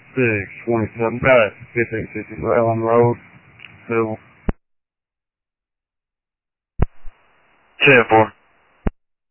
627, got it. 1560 Ellen Road, Civil. 10-4.